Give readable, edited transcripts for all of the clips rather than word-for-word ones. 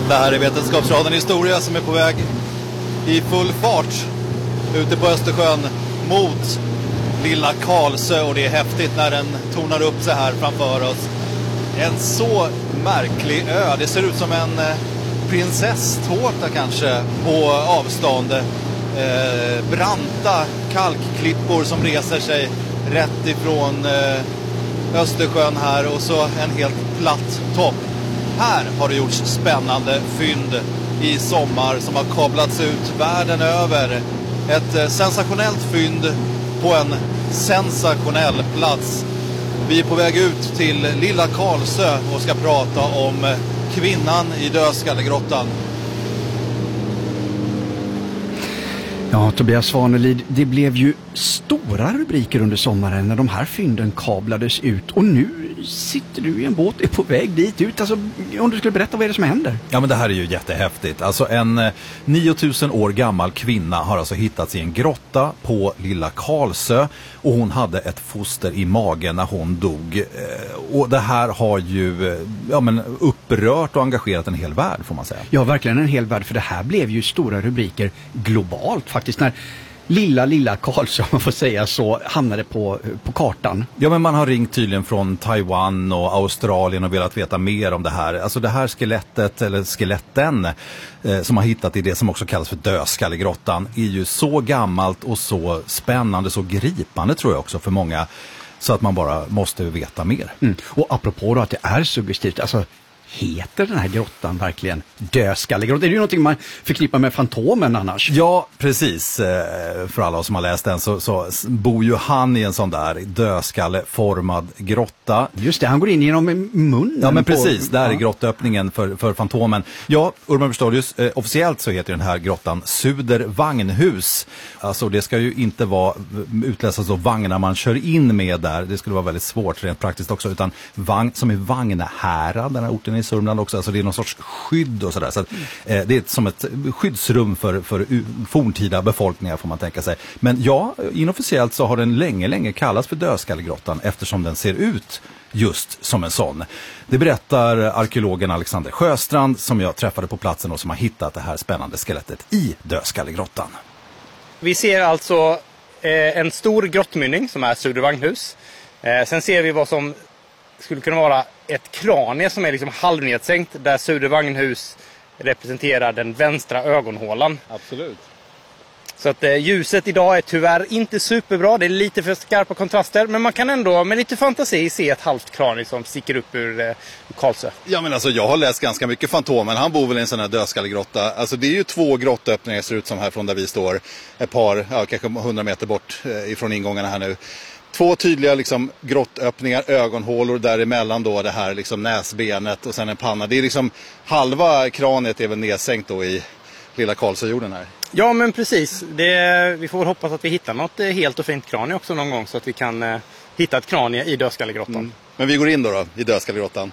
Det här är Vetenskapsradion Historia som är på väg i full fart ute på Östersjön mot Lilla Karlsö, och det är häftigt när den tornar upp sig här framför oss. En så märklig ö. Det ser ut som en prinsesstårta kanske på avstånd. Branta kalkklippor som reser sig rätt ifrån Östersjön här, och så en helt platt topp. Här har det gjorts spännande fynd i sommar som har kablats ut världen över. Ett sensationellt fynd på en sensationell plats. Vi är på väg ut till Lilla Karlsö och ska prata om kvinnan i Dödskallegrottan. Ja, Tobias Svanelid, det blev ju stora rubriker under sommaren när de här fynden kablades ut. Och nu sitter du i en båt och är på väg dit ut. Alltså, om du skulle berätta, vad är det som händer? Ja, men det här är ju jättehäftigt. Alltså en 9000 år gammal kvinna har alltså hittats i en grotta på Lilla Karlsö. Och hon hade ett foster i magen när hon dog. Och det här har ju upprört och engagerat en hel värld, får man säga. Ja, verkligen en hel värld, för det här blev ju stora rubriker globalt faktiskt när Lilla Karlsö, om man får säga så, hamnade på kartan. Ja, men man har ringt tydligen från Taiwan och Australien och velat veta mer om det här. Alltså det här skelettet, eller skeletten som har hittat i det som också kallas för Dödskallegrottan, är ju så gammalt och så spännande, så gripande tror jag också för många, så att man bara måste veta mer. Och apropå då att det är suggestivt, alltså heter den här grottan verkligen Dödskallegrottan? Det är ju någonting man förknippar med Fantomen annars. Ja, precis. För alla som har läst den så bor ju han i en sån där dödskalleformad grotta. Just det, han går in genom munnen. Ja, men precis. Där är grottöppningen för Fantomen. Ja, Urban Pistorius, officiellt så heter den här grottan Södervagnhus. Alltså det ska ju inte vara utläsas av vagnar man kör in med där. Det skulle vara väldigt svårt rent praktiskt också. Utan som är Vagnhärad, den här orten i Sörmland också. Alltså det är någon sorts skydd och sådär. Så att, det är som ett skyddsrum för forntida befolkningar, får man tänka sig. Men ja, inofficiellt så har den länge kallats för Dödskallegrottan eftersom den ser ut just som en sån. Det berättar arkeologen Alexander Sjöstrand som jag träffade på platsen och som har hittat det här spännande skelettet i Dödskallegrottan. Vi ser alltså en stor grottmynning som är Södervagnhus. Sen ser vi vad som skulle kunna vara ett kranie som är liksom halvnedsänkt, där Södervagnhus representerar den vänstra ögonhålan. Absolut. Så att ljuset idag är tyvärr inte superbra, det är lite för skarpa kontraster, men man kan ändå med lite fantasi se ett halvt kranie som sticker upp ur Karlsö. Ja, men alltså jag har läst ganska mycket Fantomen, han bor väl i en sån här dödskallegrotta. Alltså det är ju 2 grottöppningar ser ut som här från där vi står, ett par, kanske 100 meter bort ifrån ingångarna här nu. 2 tydliga liksom grottöppningar, ögonhålor däremellan då, det här liksom näsbenet och sen en panna. Det är liksom halva kraniet är väl nedsänkt då i Lilla Karlsöjorden här. Ja, men precis. Vi får väl hoppas att vi hittar något helt och fint kranie också någon gång, så att vi kan hitta ett kranie i Dödskallegrottan. Men vi går in då i Dödskallegrottan.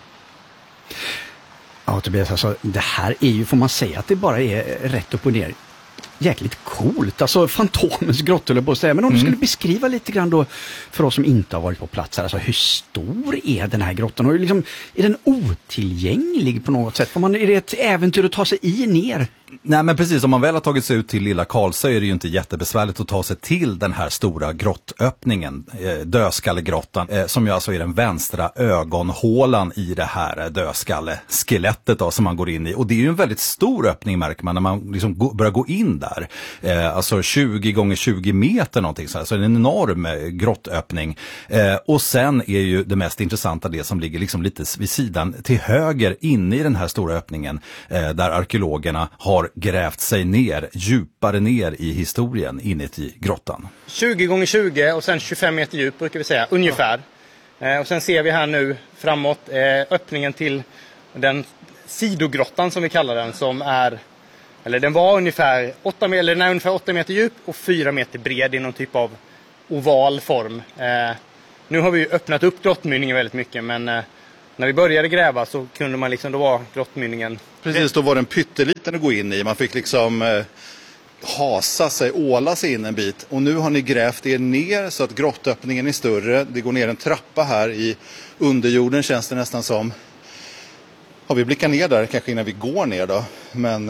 Ja, Tobias, alltså det här är ju, får man säga att det bara är rätt upp och ner. Jäkligt coolt, alltså Fantomens grott eller på att säga. Men om du skulle beskriva lite grann då för oss som inte har varit på plats här, alltså hur stor är den här grottan och liksom, är den otillgänglig på något sätt? Är det ett äventyr att ta sig ner? Nej, men precis, om man väl har tagit sig ut till Lilla Karlsö är det ju inte jättebesvärligt att ta sig till den här stora grottöppningen, Dödskallegrottan, som ju alltså är den vänstra ögonhålan i det här dödskalleskelettet då, som man går in i. Och det är ju en väldigt stor öppning, märker man när man liksom börjar gå in där. Alltså 20 gånger 20 meter någonting så här, så en enorm grottöppning. Och sen är ju det mest intressanta det som ligger liksom lite vid sidan till höger inne i den här stora öppningen, där arkeologerna har grävt sig ner, djupare ner i historien inuti grottan. 20 gånger 20 och sen 25 meter djup brukar vi säga, ungefär. Och sen ser vi här nu framåt öppningen till den sidogrottan som vi kallar den, som är, eller den var ungefär 8 meter djup och 4 meter bred i någon typ av oval form. Nu har vi ju öppnat upp grottmynningen väldigt mycket, men när vi började gräva så kunde man liksom, då var grottmynningen... Precis, då var den pytteliten att gå in i. Man fick liksom hasa sig, åla sig in en bit. Och nu har ni grävt er ner så att grottöppningen är större. Det går ner en trappa här i underjorden, känns det nästan som. Ja, vi blickar ner där kanske innan vi går ner då. Men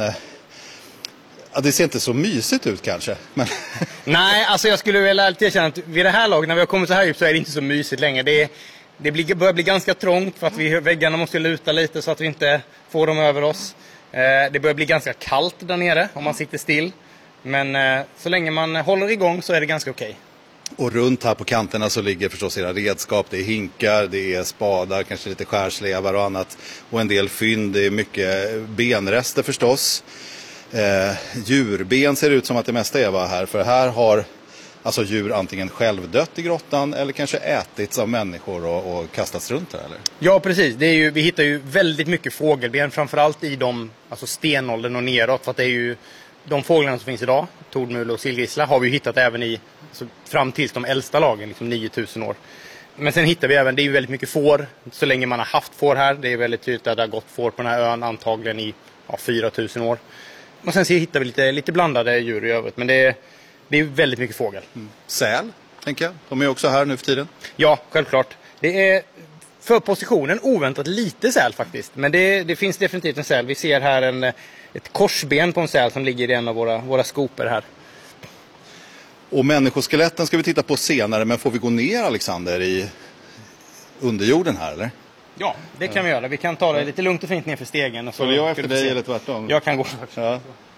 ja, det ser inte så mysigt ut kanske. Men Nej, alltså jag skulle väl alltid erkänna att vid det här laget, när vi har kommit så här djupt, så är det inte så mysigt längre. Det börjar bli ganska trångt för att väggarna måste luta lite så att vi inte får dem över oss. Det börjar bli ganska kallt där nere om man sitter still. Men så länge man håller igång så är det ganska okej. Och runt här på kanterna så ligger förstås era redskap. Det är hinkar, det är spadar, kanske lite skärslevar och annat. Och en del fynd, det är mycket benrester förstås. Djurben ser ut som att det mesta är här. För här har alltså djur antingen självdött i grottan eller kanske ätits av människor och kastats runt här, eller? Ja, precis. Vi hittar ju väldigt mycket fågelben, framförallt i alltså stenåldern och neråt. För att det är ju de fåglarna som finns idag, tordmule och sillgrissla, har vi ju hittat även i fram till de äldsta lagen, liksom 9000 år. Men sen hittar vi även, det är ju väldigt mycket får, så länge man har haft får här. Det är väldigt tydligt att det har gått får på den här ön antagligen i 4000 år. Och sen hittar vi lite blandade djur i övrigt, men det är väldigt mycket fågel. Säl, tänker jag. De är också här nu för tiden. Ja, självklart. Det är för positionen oväntat lite säl faktiskt. Men det finns definitivt en säl. Vi ser här ett korsben på en säl som ligger i en av våra skoper här. Och människoskeletten ska vi titta på senare, men får vi gå ner, Alexander, i underjorden här, eller? Ja, det kan vi göra. Vi kan ta det lite lugnt och fint ner för stegen. Och så följer jag efter dig eller tvärtom? Jag kan gå. Ja.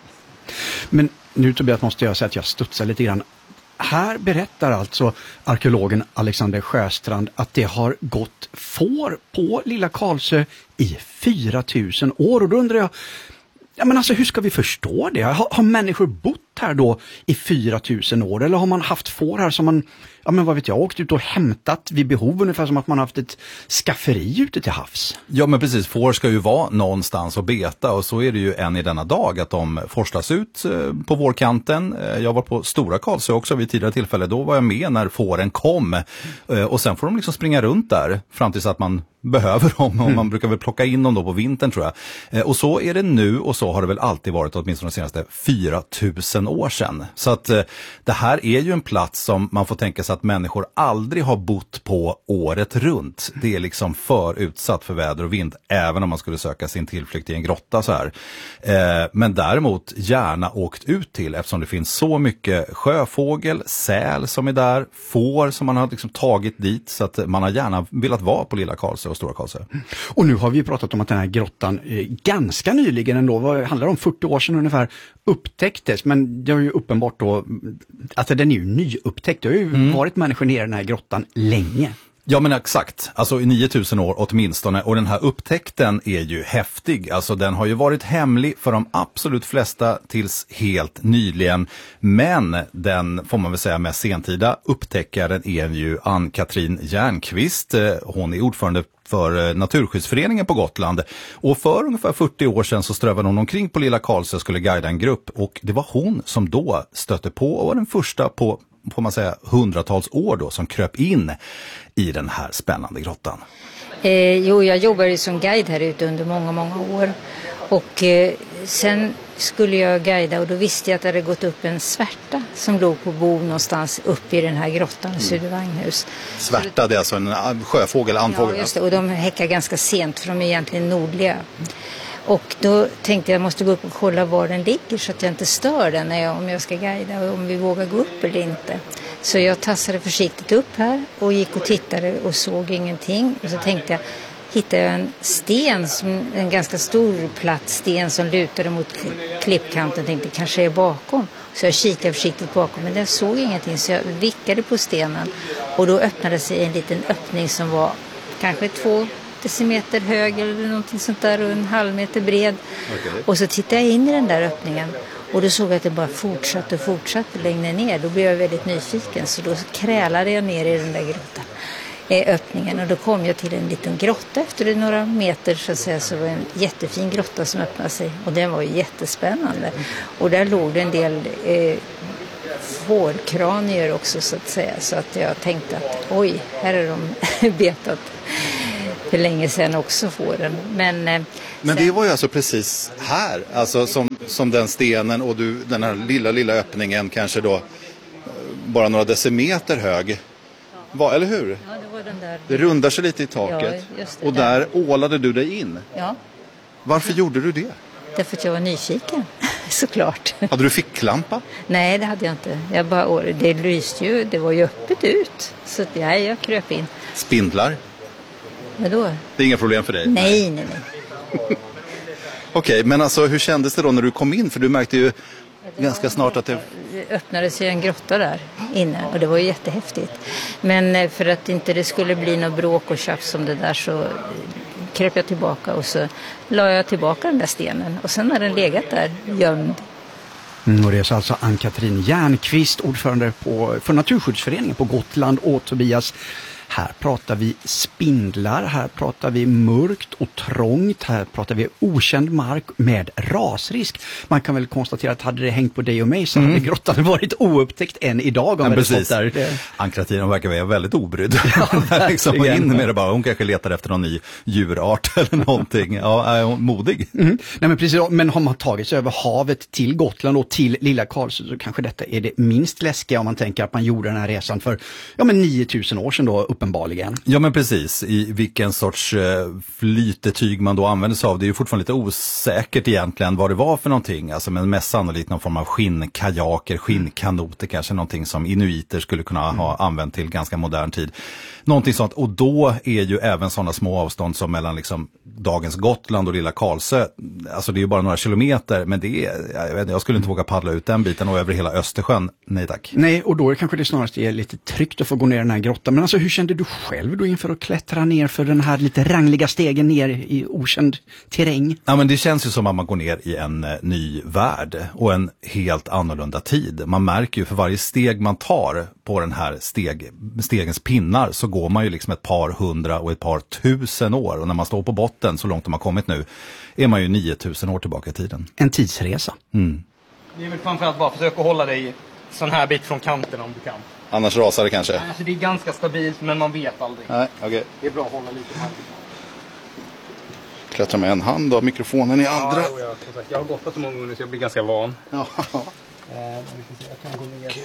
Men nu Tobias måste jag säga att jag studsar lite grann. Här berättar alltså arkeologen Alexander Sjöstrand att det har gått får på Lilla Karlsö i 4000 år. Och då undrar jag, ja, men alltså, hur ska vi förstå det? Har människor bott här då i 4000 år? Eller har man haft får här som man, ja men vad vet jag, åkt ut och hämtat vid behov, ungefär som att man haft ett skafferi ute till havs? Ja, men precis, får ska ju vara någonstans att beta, och så är det ju än i denna dag att de forslas ut på vårkanten. Jag var på Stora Karlsö också vid tidigare tillfälle, då var jag med när fåren kom, och sen får de liksom springa runt där fram tills att man behöver dem, och man brukar väl plocka in dem då på vintern, tror jag. Och så är det nu, och så har det väl alltid varit åtminstone de senaste 4000 år sedan. Så att det här är ju en plats som man får tänka sig att människor aldrig har bott på året runt. Det är liksom för utsatt för väder och vind, även om man skulle söka sin tillflykt i en grotta så här. Men däremot gärna åkt ut till, eftersom det finns så mycket sjöfågel, säl som är där, får som man har liksom tagit dit, så att man har gärna velat vara på Lilla Karlsö och Stora Karlsö. Och nu har vi pratat om att den här grottan ganska nyligen ändå, vad handlar det om, 40 år sedan ungefär, upptäcktes, men det är ju uppenbart då att den är ju nyupptäckt. Det har ju varit människor nere i den här grottan länge. Ja, men exakt, alltså i 9000 år åtminstone, och den här upptäckten är ju häftig. Alltså den har ju varit hemlig för de absolut flesta tills helt nyligen, men den, får man väl säga, med sentida upptäckaren är ju Ann-Katrin Järnqvist. Hon är ordförande för Naturskyddsföreningen på Gotland, och för ungefär 40 år sedan så strövade hon omkring på Lilla Karlsö och skulle guida en grupp, och det var hon som då stötte på och var den första på, får man säga, hundratals år då, som kröp in i den här spännande grottan. Jag jobbade som guide här ute under många år, och sen skulle jag guida, och då visste jag att det hade gått upp en svärta som låg på bo någonstans uppe i den här grottan, Södervagnhus. Svärta, det är alltså en sjöfågel, andfågel? Ja, just det, och de häckar ganska sent för de är egentligen nordliga. Och då tänkte jag måste gå upp och kolla var den ligger så att jag inte stör den om jag ska guida, och om vi vågar gå upp eller inte. Så jag tassade försiktigt upp här och gick och tittade och såg ingenting. Och så tänkte jag, hittade jag en sten, en ganska stor platt sten som lutade mot klippkanten, tänkte kanske är bakom. Så jag kikade försiktigt bakom, men jag såg ingenting, så jag vickade på stenen, och då öppnade sig en liten öppning som var kanske 2 decimeter hög eller någonting sånt där, och en halv meter bred. Okay. Och så tittade jag in i den där öppningen, och då såg jag att det bara fortsatte längre ner. Då blev jag väldigt nyfiken, så då krälade jag ner i den där grottan, öppningen, och då kom jag till en liten grotta efter några meter, så att säga. Så var det en jättefin grotta som öppnade sig, och den var jättespännande. Och där låg det en del fårkranier också, så att säga, så att jag tänkte att oj, här är de betat för länge sedan också, fåren. Men det var ju alltså precis här, alltså som den stenen, och den här lilla öppningen kanske då bara några decimeter hög. Eller hur? Ja, det var den där. Det rundar sig lite i taket. Ja, just det, och där ålade du dig in. Ja. Varför gjorde du det? Därför att jag var nyfiken, såklart. Hade du ficklampa? Nej, det hade jag inte. Det lyste ju, det var ju öppet ut. Så att, jag kröp in. Spindlar? Vadå? Det är inga problem för dig? Nej. Okej, men alltså hur kändes det då när du kom in? För du märkte ju ganska snart att det öppnades ju en grotta där inne och det var ju jättehäftigt. Men för att inte det skulle bli något bråk och tjafs om det där så kröp jag tillbaka och så la jag tillbaka den där stenen och sen har den legat där gömd. Och det är alltså Ann-Katrin Järnqvist, ordförande för Naturskyddsföreningen på Gotland, och Tobias. Här pratar vi spindlar, här pratar vi mörkt och trångt, här pratar vi okänd mark med rasrisk. Man kan väl konstatera att hade det hängt på dig och mig så hade grottan varit oupptäckt än idag. Om precis. Ann-Katrin verkar vara väldigt obrydd. Liksom in med det bara. Hon kanske letar efter någon ny djurart eller någonting. Ja, är hon modig? Nej, men precis. Men har man tagit sig över havet till Gotland och till Lilla Karlsö så kanske detta är det minst läskiga om man tänker att man gjorde den här resan för 9000 år sedan då uppenbarligen. Ja, men precis. I vilken sorts flytetyg man då använder sig av. Det är ju fortfarande lite osäkert egentligen vad det var för någonting. Alltså, men mest sannolikt någon form av skinnkajaker, skinnkanoter, kanske någonting som inuiter skulle kunna ha använt till ganska modern tid. Någonting sånt. Och då är ju även sådana små avstånd som mellan liksom dagens Gotland och Lilla Karlsö. Alltså det är ju bara några kilometer, men det är, jag skulle inte våga paddla ut den biten och över hela Östersjön. Nej tack. Nej, och då är kanske det snarast är lite tryggt att få gå ner i den här grottan. Men alltså hur kände du själv då inför att klättra ner för den här lite rangliga stegen ner i okänd terräng? Ja, men det känns ju som att man går ner i en ny värld och en helt annorlunda tid. Man märker ju för varje steg man tar på den här stegens pinnar så går man ju liksom ett par hundra och ett par tusen år. Och när man står på botten så långt de har kommit nu är man ju 9000 år tillbaka i tiden. En tidsresa. Det är väl framförallt bara försöka hålla dig sån här bit från kanten om du kan. Annars rasar det kanske? Alltså det är ganska stabilt men man vet aldrig. Nej, okej. Det är bra att hålla lite här. Klättra med en hand och mikrofonen i andra. Ja, jag har gått på så många gånger så jag blir ganska van. Ja. Vi får se, jag kan gå ner.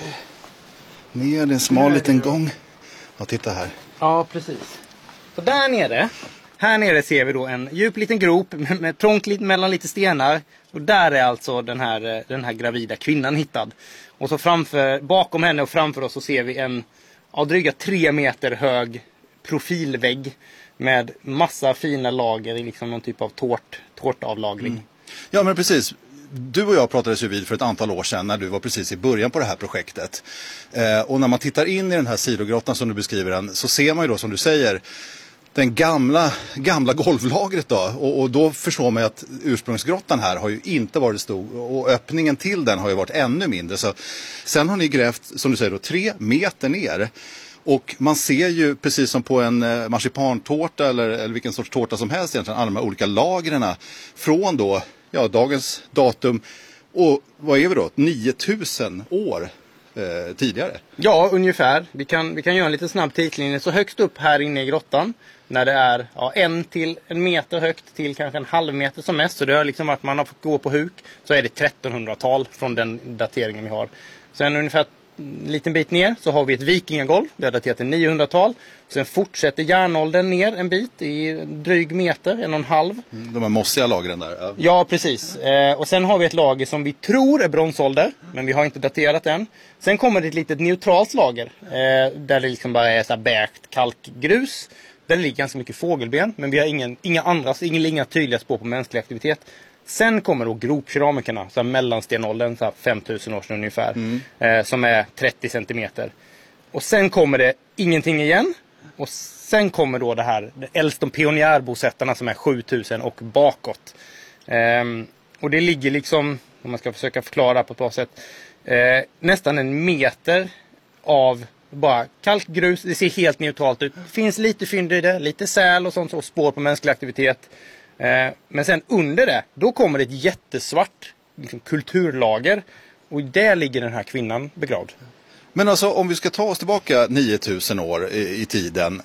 Ner, det är en smal liten gång. Ja, titta här. Ja, precis. Så där nere, här nere ser vi då en djup liten grop med trångt mellan lite stenar. Och där är alltså den här gravida kvinnan hittad. Och så bakom henne och framför oss så ser vi en dryga 3 meter hög profilvägg med massa fina lager i liksom någon typ av tårtavlagring. Ja, men precis. Du och jag pratades ju vid för ett antal år sedan när du var precis i början på det här projektet. Och när man tittar in i den här sidogrottan som du beskriver den så ser man ju då som du säger den gamla golvlagret då. Och då förstår man att ursprungsgrottan här har ju inte varit stor och öppningen till den har ju varit ännu mindre. Så sen har ni grävt, som du säger då, 3 meter ner. Och man ser ju precis som på en marsipantårta eller vilken sorts tårta som helst egentligen, alla de här olika lagren från då, dagens datum och vad är vi då? 9000 år tidigare. Ja, ungefär. Vi kan göra en lite snabb tidslinje. Så högst upp här inne i grottan, när det är 1 till 1 meter högt till kanske en halv meter som mest. Så det har liksom varit man har fått gå på huk. Så är det 1300-tal från den dateringen vi har. Sen ungefär en liten bit ner så har vi ett vikingagolv. Det är daterat till 900-tal. Sen fortsätter järnåldern ner en bit i dryg meter, 1,5. De här mossiga lagren där. Ja, precis. Och sen har vi ett lager som vi tror är bronsålder, men vi har inte daterat än. Sen kommer det ett litet neutralt lager där det liksom bara är så här bäkt kalkgrus. Där det ligger ganska mycket fågelben, men vi har inga tydliga spår på mänsklig aktivitet. Sen kommer då gropkeramikerna, så här mellanstenåldern, så här 5000 år sedan ungefär, som är 30 centimeter. Och sen kommer det ingenting igen. Och sen kommer då det äldsta pionjärbosättarna som är 7000 och bakåt. Och det ligger liksom, om man ska försöka förklara på ett bra sätt, nästan 1 meter av bara kalkgrus. Det ser helt neutralt ut. Det finns lite fynd i det, lite säl och sånt och spår på mänsklig aktivitet. Men sen under det, då kommer det ett jättesvart liksom, kulturlager. Och där ligger den här kvinnan begravd. Men alltså om vi ska ta oss tillbaka 9000 år i tiden.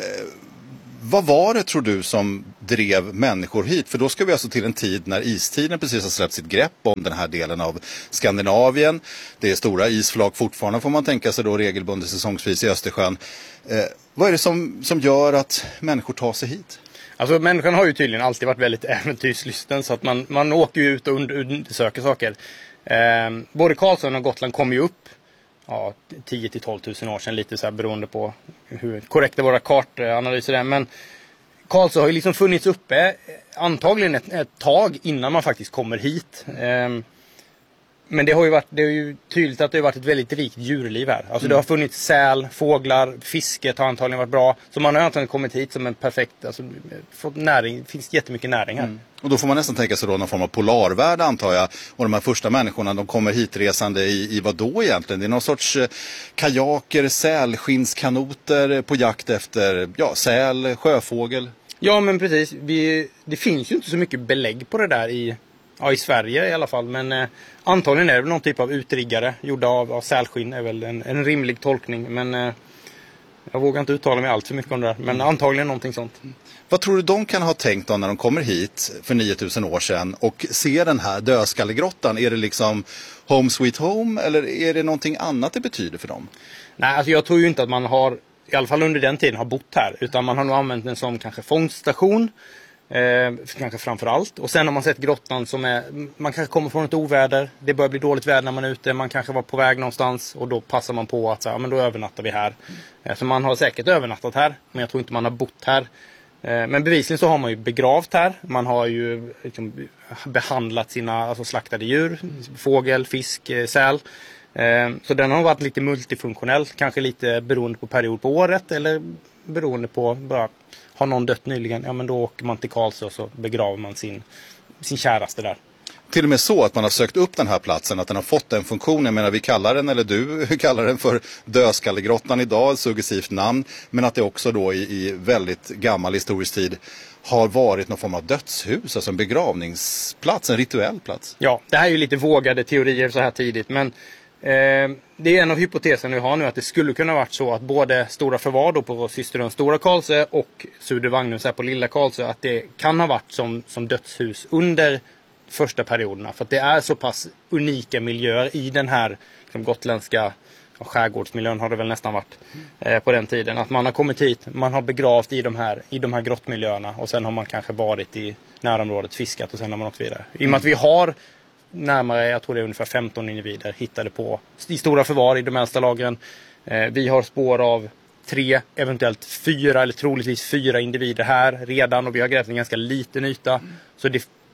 Vad var det tror du som drev människor hit? För då ska vi alltså till en tid när istiden precis har släppt sitt grepp om den här delen av Skandinavien. Det är stora isflak fortfarande får man tänka sig då regelbundet säsongsvis i Östersjön. Vad är det som gör att människor tar sig hit? Alltså människan har ju tydligen alltid varit väldigt äventyrslysten, så att man åker ju ut och undersöker saker. Både Karlsön och Gotland kom ju upp 10 till 12 000 år sedan, lite så här beroende på hur korrekta våra kartanalyser är. Men Karlsön har ju liksom funnits uppe antagligen ett tag innan man faktiskt kommer hit. Men det är ju tydligt att det har varit ett väldigt rikt djurliv här. Alltså det har funnits säl, fåglar, fisket har antagligen varit bra. Så man har antagligen kommit hit som en perfekt, alltså fått näring, det finns jättemycket näring här. Och då får man nästan tänka sig då någon form av polarvärld, antar jag. Och de här första människorna, de kommer hitresande i vad då egentligen? Det är någon sorts kajaker, sälskinnskanoter på jakt efter säl, sjöfågel. Ja, men precis. Det finns ju inte så mycket belägg på det där i Sverige i alla fall. Men antagligen är det någon typ av utriggare gjorda av sälskinn är väl en rimlig tolkning. Men jag vågar inte uttala mig allt för mycket om det där. Men antagligen någonting sånt. Vad tror du de kan ha tänkt då när de kommer hit för 9000 år sedan och ser den här dödskallegrottan? Är det liksom home sweet home eller är det någonting annat det betyder för dem? Nej, alltså jag tror ju inte att man har, i alla fall under den tiden, har bott här. Utan man har nog använt den som kanske fångststation. Kanske framför allt. Och sen har man sett grottan som man kanske kommer från ett oväder. Det börjar bli dåligt väder när man är ute. Man kanske var på väg någonstans. Och då passar man på att men då övernattar vi här. Så man har säkert övernattat här. Men jag tror inte man har bott här. Men bevisligen så har man ju begravt här. Man har ju liksom behandlat sina slaktade djur. Fågel, fisk, säl. Så den har varit lite multifunktionell. Kanske lite beroende på period på året. Eller beroende på bara, har någon dött nyligen? Ja, men då åker man till Karlsö och så begraver man sin käraste där. Till och med så att man har sökt upp den här platsen, att den har fått den funktionen. Jag menar, vi kallar den, eller du kallar den för Dödskallegrottan idag, ett suggestivt namn. Men att det också då i väldigt gammal historisk tid har varit någon form av dödshus, alltså en begravningsplats, en rituell plats. Ja, det här är ju lite vågade teorier så här tidigt, men det är en av hypoteserna vi har nu, att det skulle kunna varit så att både Stora Förvar då på Systerön Stora Karlsö och Suder Vagnhus här på Lilla Karlsö, att det kan ha varit som dödshus under första perioderna, för att det är så pass unika miljöer i den här gotländska skärgårdsmiljön har det väl nästan varit på den tiden, att man har kommit hit, man har begravt i de här grottmiljöerna och sen har man kanske varit i närområdet, fiskat och sen har man åkt vidare. I och med att vi har närmare, jag tror det är ungefär 15 individer hittade på i Stora Förvar i de äldsta lagren. Vi har spår av 3, eventuellt 4 eller troligtvis 4 individer här redan, och vi har grävt en ganska liten yta. Så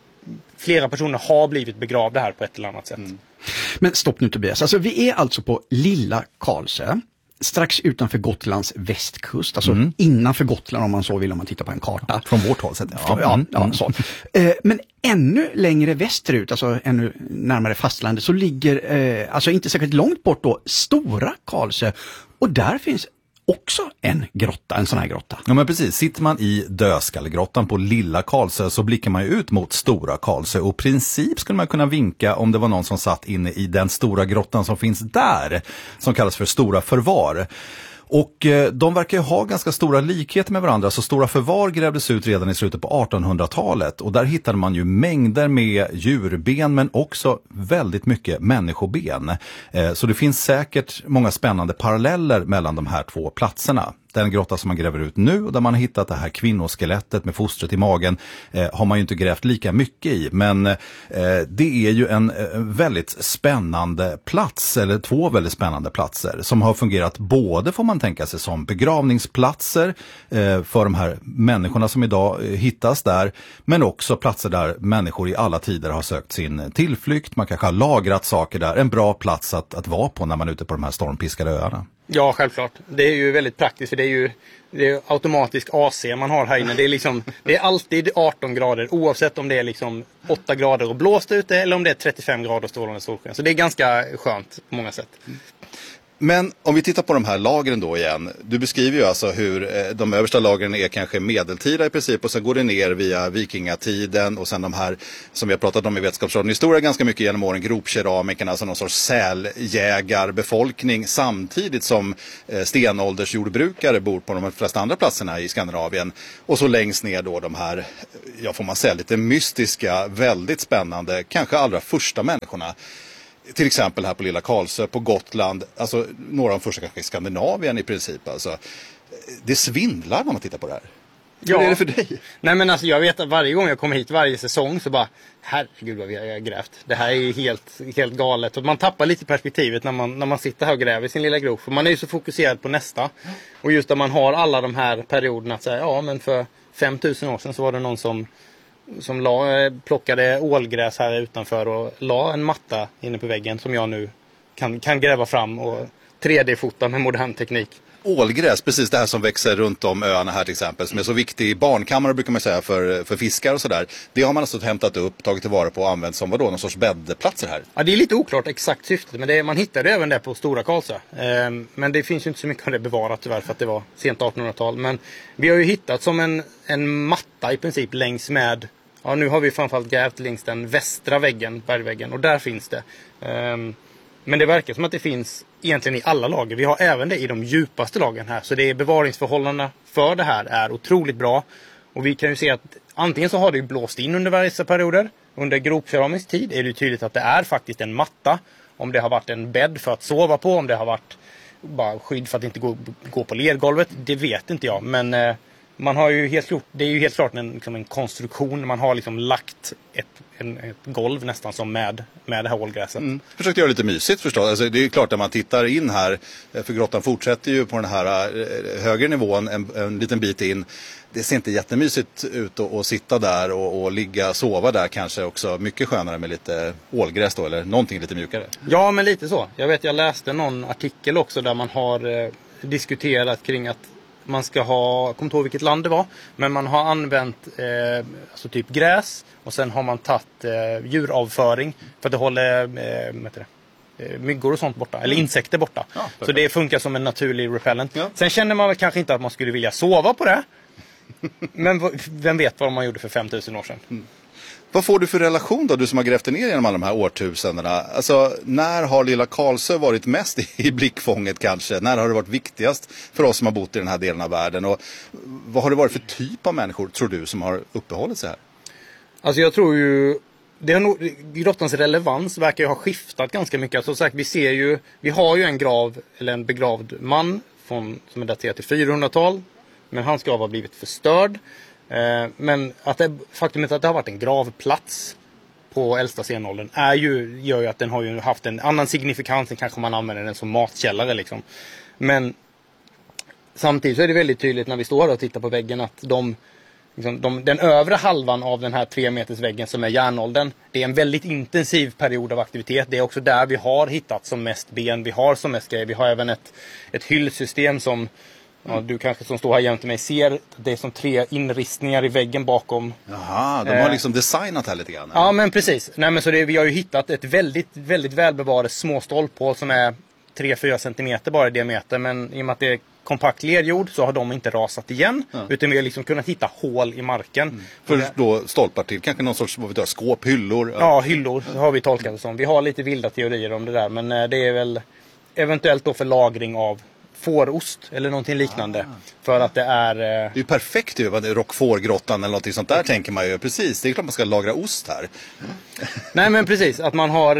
flera personer har blivit begravda här på ett eller annat sätt. Men stopp nu Tobias, alltså vi är alltså på Lilla Karlsö, strax utanför Gotlands västkust, alltså innanför Gotland om man så vill, om man tittar på en karta. Från vårt håll sett. Så. Men ännu längre västerut, alltså ännu närmare fastlandet, så ligger, alltså inte särskilt långt bort då, Stora Karlsö. Och där finns också en sån här grotta. Ja, men precis. Sitter man i Dödskallegrottan på Lilla Karlsö så blickar man ju ut mot Stora Karlsö, och i princip skulle man kunna vinka om det var någon som satt inne i den stora grottan som finns där, som kallas för Stora Förvar. Och de verkar ju ha ganska stora likheter med varandra, så Stora Förvar grävdes ut redan i slutet på 1800-talet, och där hittade man ju mängder med djurben men också väldigt mycket människoben. Så det finns säkert många spännande paralleller mellan de här två platserna. Den grotta som man gräver ut nu, och där man har hittat det här kvinnoskelettet med fostret i magen, har man ju inte grävt lika mycket i. Men det är ju en väldigt spännande plats, eller två väldigt spännande platser, som har fungerat både, får man tänka sig, som begravningsplatser för de här människorna som idag hittas där, men också platser där människor i alla tider har sökt sin tillflykt. Man kanske har lagrat saker där. En bra plats att vara på när man är ute på de här stormpiskade öarna. Ja, självklart. Det är ju väldigt praktiskt, för det är automatisk AC man har här inne. Det är alltid 18 grader, oavsett om det är 8 grader och blåst ute eller om det är 35 grader strålande solsken. Så det är ganska skönt på många sätt. Men om vi tittar på de här lagren då igen. Du beskriver ju alltså hur de översta lagren är kanske medeltida i princip, och sen går det ner via vikingatiden, och sen de här som vi har pratat om i Vetenskapsradion historia ganska mycket genom åren, gropkeramikerna, alltså någon sorts säljägarbefolkning, samtidigt som stenåldersjordbrukare bor på de flesta andra platserna i Skandinavien. Och så längst ner då de här, får man säga, lite mystiska, väldigt spännande, kanske allra första människorna. Till exempel här på Lilla Karlsö på Gotland, alltså några av de första kanske i Skandinavien i princip. Alltså, det svindlar när man tittar på det här. Hur är det för dig? Nej men alltså jag vet att varje gång jag kommer hit, varje säsong så bara herregud vad vi har grävt. Det här är helt galet. Och man tappar lite perspektivet när man sitter här och gräver i sin lilla grop. För man är ju så fokuserad på nästa. Och just när man har alla de här perioderna att säga, ja men för 5000 år sedan så var det någon som plockade ålgräs här utanför och la en matta inne på väggen som jag nu kan gräva fram och 3D-fota med modern teknik. Ålgräs, precis det här som växer runt om öarna här till exempel, som är så viktig i barnkammare brukar man säga för fiskar och sådär. Det har man alltså hämtat upp, tagit tillvara på och använt som vadå, någon sorts bäddplatser här? Ja, det är lite oklart exakt syftet, men man hittade även det på Stora Karlsö. Men det finns ju inte så mycket av det bevarat tyvärr för att det var sent 1800-tal. Men vi har ju hittat som en matta i princip längs med, ja nu har vi framförallt grävt längs den västra väggen, bergväggen, och där finns det. Men det verkar som att det finns egentligen i alla lager. Vi har även det i de djupaste lagren här. Så det är bevaringsförhållandena för det här är otroligt bra. Och vi kan ju se att antingen så har det ju blåst in under vissa perioder. Under gropkeramisk tid är det tydligt att det är faktiskt en matta. Om det har varit en bädd för att sova på. Om det har varit bara skydd för att inte gå på ledgolvet. Det vet inte jag. Men man har ju det är ju helt klart en konstruktion. Man har liksom lagt ett golv nästan som med det här ålgräset. Försökte göra lite mysigt förstås. Alltså, det är ju klart att man tittar in här, för grottan fortsätter ju på den här högre nivån en liten bit in. Det ser inte jättemysigt ut att sitta där och ligga och sova där, kanske också mycket skönare med lite ålgräs då, eller någonting lite mjukare. Ja, men lite så. Jag läste någon artikel också där man har diskuterat kring att man ska ha, jag kommer inte ihåg vilket land det var, men man har använt alltså typ gräs och sen har man tagit djuravföring för att det håller myggor och sånt borta, eller insekter borta. Ja, så det funkar som en naturlig repellent. Ja. Sen känner man väl kanske inte att man skulle vilja sova på det. Men vem vet vad man gjorde för 5000 år sedan. Vad får du för relation då, du som har grävt ner genom alla de här årtusendena? Alltså, när har lilla Karlsö varit mest i blickfånget kanske? När har det varit viktigast för oss som har bott i den här delen av världen? Och vad har det varit för typ av människor, tror du, som har uppehållit sig här? Alltså jag tror ju, grottans relevans verkar ju ha skiftat ganska mycket. Alltså sagt, vi har ju en grav, eller en begravd man som är daterad till 400-tal. Men hans grav har blivit förstörd. Men faktumet att det har varit en gravplats på äldsta stenåldern gör ju att den har ju haft en annan signifikans än kanske man använder den som matkällare liksom. Men samtidigt så är det väldigt tydligt när vi står här och tittar på väggen att den övre halvan av den här 3 meters väggen som är järnåldern, det är en väldigt intensiv period av aktivitet. Det är också där vi har hittat som mest ben, vi har som mest grejer. Vi har även ett hyllsystem som du kanske som står här jämte mig ser att det är som 3 inristningar i väggen bakom. Jaha, de har liksom designat här lite grann. Ja, men precis. Nej, men så vi har ju hittat ett väldigt, väldigt välbevarat små stolphål som är 3-4 centimeter bara i diameter. Men i och med att det är kompakt lerjord så har de inte rasat igen. Utan vi har liksom kunnat hitta hål i marken. För då stolpar till kanske någon sorts skåp, hyllor. Ja, hyllor har vi tolkat det som. Vi har lite vilda teorier om det där. Men det är väl eventuellt då för lagring av fårost eller någonting liknande. För att det är... Det är ju perfekt ju, Roquefort-grottan eller någonting sånt där tänker man ju. Precis, det är klart man ska lagra ost här. Nej men precis, att man har...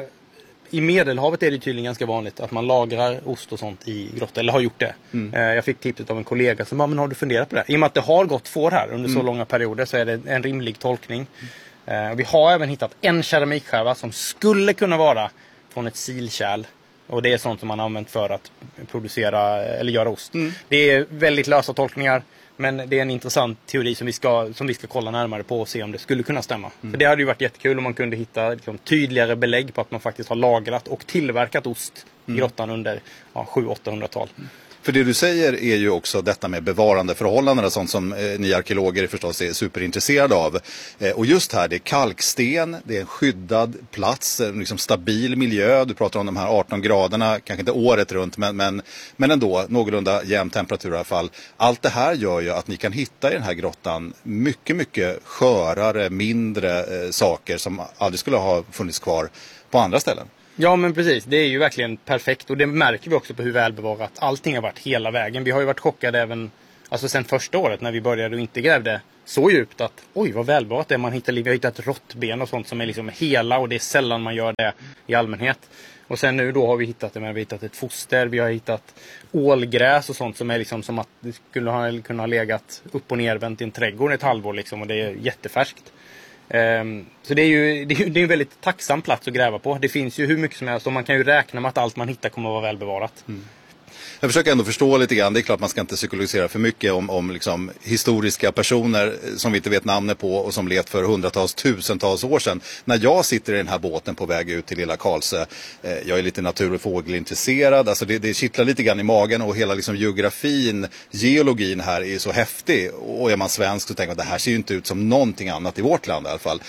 I Medelhavet är det tydligen ganska vanligt att man lagrar ost och sånt i grottor, eller har gjort det. Jag fick tipset av en kollega som bara, men har du funderat på det? I och med att det har gått får här under så långa perioder så är det en rimlig tolkning. Vi har även hittat en keramikskärva som skulle kunna vara från ett silkärl. Och det är sånt som man har använt för att producera eller göra ost. Det är väldigt lösa tolkningar. Men det är en intressant teori som vi ska kolla närmare på och se om det skulle kunna stämma. För det hade ju varit jättekul om man kunde hitta tydligare belägg på att man faktiskt har lagrat och tillverkat ost i grottan under 700-800-tal. För det du säger är ju också detta med bevarande förhållanden, sånt som ni arkeologer förstås är superintresserade av. Och just här, det är kalksten, det är en skyddad plats, en liksom stabil miljö. Du pratar om de här 18 graderna, kanske inte året runt, men ändå någorlunda jämn temperatur i alla fall. Allt det här gör ju att ni kan hitta i den här grottan mycket, mycket skörare, mindre saker som aldrig skulle ha funnits kvar på andra ställen. Ja men precis, det är ju verkligen perfekt och det märker vi också på hur välbevarat allting har varit hela vägen. Vi har ju varit chockade även sen första året när vi började och inte grävde så djupt att oj vad välbevarat det är. Vi har hittat råttben och sånt som är liksom hela, och det är sällan man gör det i allmänhet. Och sen nu då har vi hittat ett foster, vi har hittat ålgräs och sånt som är liksom som att det skulle kunna ha legat upp och nervänt i en trädgård ett halvår liksom, och det är jättefärskt. Så det är en väldigt tacksam plats att gräva på. Det finns ju hur mycket som helst och man kan ju räkna med att allt man hittar kommer att vara välbevarat. Jag försöker ändå förstå lite grann, det är klart man ska inte psykologisera för mycket om liksom historiska personer som vi inte vet namnet på och som levt för hundratals, tusentals år sedan. När jag sitter i den här båten på väg ut till Lilla Karlsö, jag är lite natur- och fågelintresserad, alltså det kittlar lite grann i magen, och hela liksom geologin här är så häftig, och är man svensk så tänker man att det här ser ju inte ut som någonting annat i vårt land i alla fall.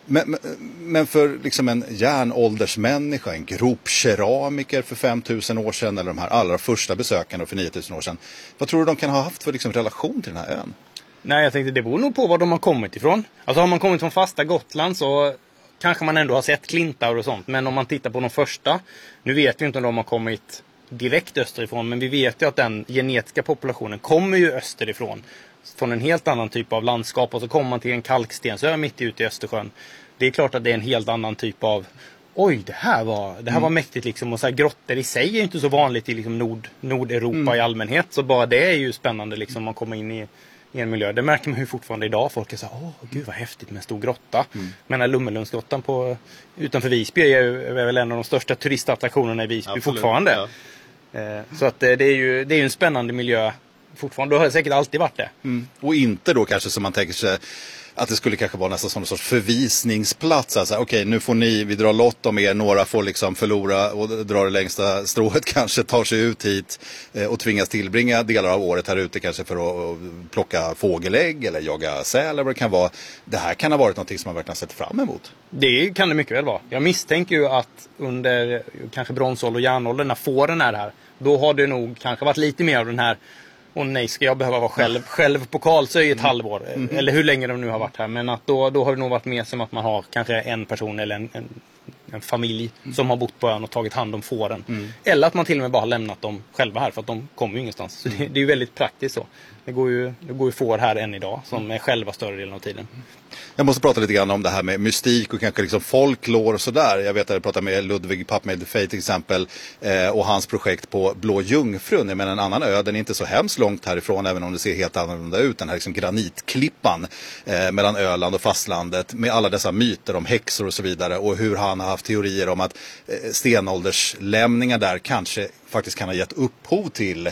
Men för liksom en järnåldersmänniska, en gropkeramiker för 5000 år sedan, eller de här allra första besökarna för 9000 år sedan, vad tror du de kan ha haft för liksom relation till den här ön? Nej, jag tänkte det beror nog på var de har kommit ifrån. Alltså har man kommit från fasta Gotland så kanske man ändå har sett klintar och sånt. Men om man tittar på de första, nu vet vi inte om de har kommit direkt österifrån, men vi vet ju att den genetiska populationen kommer ju österifrån. Från en helt annan typ av landskap, och så kommer man till en kalkstensö mitt ute i Östersjön. Det är klart att det är en helt annan typ av det här var mäktigt liksom, och så här, grottor i sig är inte så vanligt i liksom Nordeuropa i allmänhet, så bara det är ju spännande liksom, man kommer in i en miljö. Det märker man ju fortfarande idag. Folk är så här, gud vad häftigt med en stor grotta. Men Lummelundsgrottan utanför Visby är väl en av de största turistattraktionerna i Visby. Absolut, fortfarande. Ja. Så att det är ju en spännande miljö fortfarande. Det har säkert alltid varit det. Och inte då kanske som man tänker sig att det skulle kanske vara nästan som en sorts förvisningsplats. Alltså, okej, nu får vi drar lott om er, några får liksom förlora och dra det längsta strået, kanske tar sig ut hit och tvingas tillbringa delar av året här ute, kanske för att plocka fågelägg eller jaga säl eller vad det kan vara. Det här kan ha varit något som man verkligen sett fram emot. Det kan det mycket väl vara. Jag misstänker ju att under kanske bronsålder och järnålder, när fåren är här, då har det nog kanske varit lite mer av den här nej, ska jag behöva vara själv på Karlsö i ett halvår? Eller hur länge de nu har varit här. Men att då har det nog varit mer som att man har kanske en person eller en familj som har bott på ön och tagit hand om fåren. Eller att man till och med bara har lämnat dem själva här, för att de kommer ju ingenstans. Så det är ju väldigt praktiskt så. Det går ju får här än idag som är själva större delen av tiden. Jag måste prata lite grann om det här med mystik och kanske liksom folklore och sådär. Jag vet att jag pratade med Ludvig Pappmade till exempel och hans projekt på Blå Jungfrun. Jag menar, en annan ö, den är inte så hemskt långt härifrån, även om det ser helt annorlunda ut. Den här liksom granitklippan mellan Öland och fastlandet med alla dessa myter om häxor och så vidare, och hur han har haft teorier om att stenålderslämningar där kanske faktiskt kan ha gett upphov till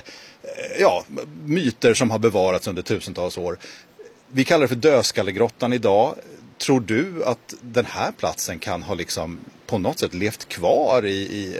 myter som har bevarats under tusentals år. Vi kallar det för Dödskallegrottan idag. Tror du att den här platsen kan ha liksom på något sätt levt kvar i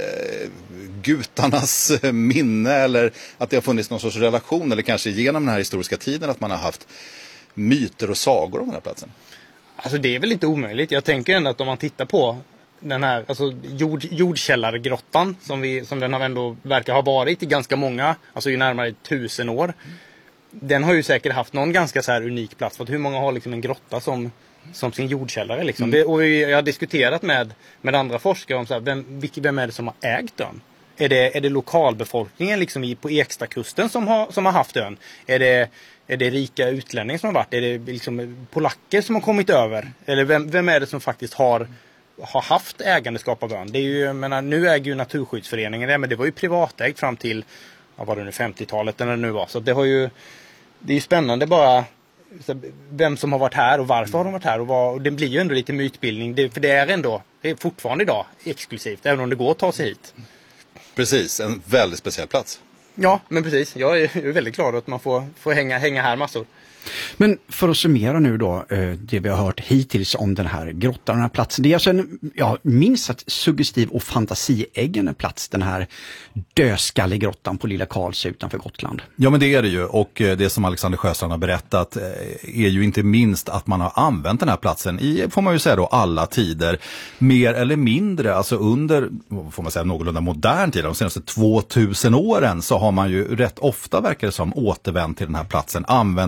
gutarnas minne, eller att det har funnits någon sorts relation, eller kanske genom den här historiska tiden att man har haft myter och sagor om den här platsen? Alltså det är väl inte omöjligt. Jag tänker ändå att om man tittar på den här jordkällargrottan som den har ändå verkar ha varit i ganska många, alltså i närmare 1000 år. Den har ju säkert haft någon ganska så här unik plats. För att hur många har liksom en grotta som sin jordkällare liksom. Och jag har diskuterat med andra forskare om så här, vem är det som har ägt ön? Är det lokalbefolkningen liksom på Ekstakusten som har haft ön? Är det rika utlänningar som har varit? Är det liksom polacker som har kommit över? Eller vem är det som faktiskt har haft ägandeskap av ön? Det är ju, jag menar, nu äger ju Naturskyddsföreningen det, men det var ju privatägt fram till 50-talet eller det nu var. Så det är ju spännande bara vem som har varit här och varför har de varit här, och det blir ju ändå lite mytbildning, för det är fortfarande idag exklusivt, även om det går att ta sig hit. Precis, en väldigt speciell plats. Ja, men precis. Jag är väldigt glad att man får hänga här massor. Men för att summera nu då det vi har hört hittills om den här grottan, den här platsen. Det är alltså en minst sagt suggestiv och fantasieggande plats, den här Dödskallegrottan på Lilla Karlsö utanför Gotland. Ja, men det är det ju, och det som Alexander Sjöstrand har berättat är ju inte minst att man har använt den här platsen i, får man ju säga då, alla tider, mer eller mindre, alltså under, får man säga, någorlunda modern tid, de senaste 2000 åren så har man ju rätt ofta, verkar det som, återvänt till den här platsen, använt det som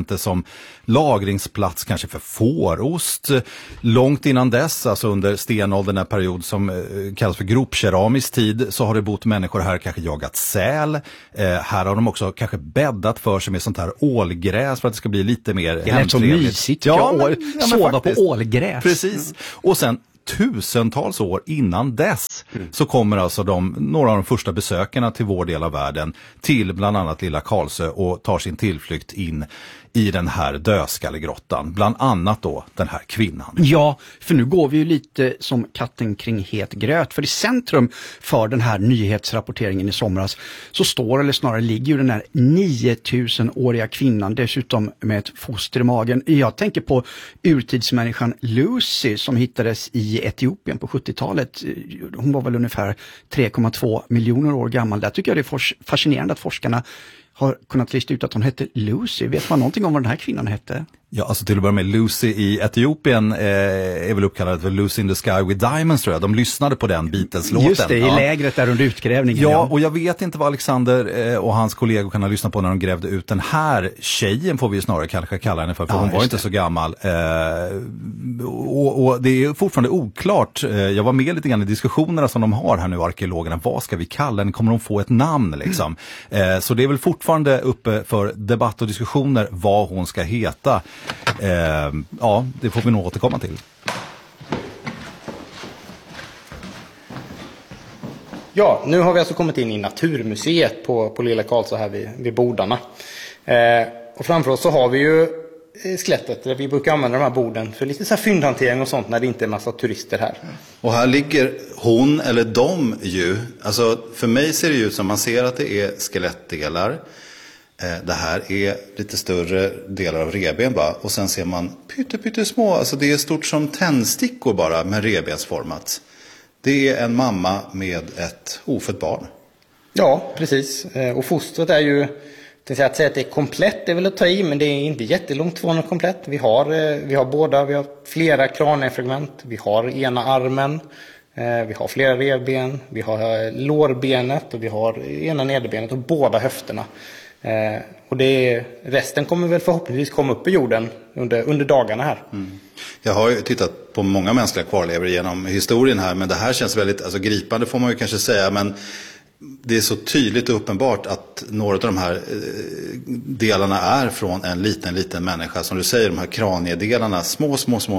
som lagringsplats kanske för fårost. Långt innan dess, alltså under stenåldern, den period som kallas för gropkeramisk tid, så har det bott människor här, kanske jagat säl. Här har de också kanske bäddat för sig med sånt här ålgräs för att det ska bli lite mer hemtrevligt. Det är så mysigt. Sova på ålgräs. Precis. Och sen tusentals år innan dess så kommer alltså några av de första besökarna till vår del av världen till bland annat Lilla Karlsö och tar sin tillflykt in i den här dödskallegrottan. Bland annat då den här kvinnan. Ja, för nu går vi ju lite som katten kring het gröt. För i centrum för den här nyhetsrapporteringen i somras så står, eller snarare ligger ju den här 9000-åriga kvinnan, dessutom med ett foster i magen. Jag tänker på urtidsmänniskan Lucy som hittades i Etiopien på 70-talet. Hon var väl ungefär 3,2 miljoner år gammal. Där tycker jag det är fascinerande att forskarna har kunnat lista ut att hon hette Lucy. Vet man någonting om vad den här kvinnan hette? Ja, alltså till att börja med, Lucy i Etiopien är väl uppkallad för Lucy in the Sky with Diamonds, tror jag. De lyssnade på den Beatles-låten. Just det, i lägret där under utgrävningen. Ja, och jag vet inte vad Alexander och hans kollegor kan ha lyssnat på när de grävde ut den här tjejen, får vi snarare kanske kalla henne för hon var inte så gammal. Och det är fortfarande oklart. Jag var med lite grann i diskussionerna som de har här nu, arkeologerna. Vad ska vi kalla den? Kommer de få ett namn liksom? Så det är väl fortfarande uppe för debatt och diskussioner vad hon ska heta. Ja, det får vi nog återkomma till. Ja, nu har vi alltså kommit in i Naturmuseet på Lilla Karlsö här vid bordarna. Och framför oss så har vi ju skelettet där vi brukar använda de här borden för lite så här fyndhantering och sånt när det inte är massa turister här. Och här ligger hon eller de ju. Alltså för mig ser det ut som man ser att det är skelettdelar. Det här är lite större delar av reben bara. Och sen ser man pyttesmå. Alltså det är stort som tändstickor bara med rebensformat. Det är en mamma med ett ofött barn. Ja, precis. Och fostret är ju, att säga att det är komplett är väl att ta i, men det är inte jättelångt från att komplett. Vi har båda, vi har flera kraniefragment, vi har ena armen, vi har flera revben, vi har lårbenet och vi har ena nederbenet och båda höfterna. Och resten kommer väl förhoppningsvis komma upp i jorden under dagarna här. Mm. Jag har ju tittat på många mänskliga kvarlevor genom historien här, men det här känns väldigt gripande får man ju kanske säga, men det är så tydligt och uppenbart att några av de här delarna är från en liten människa. Som du säger, de här kraniedelarna, små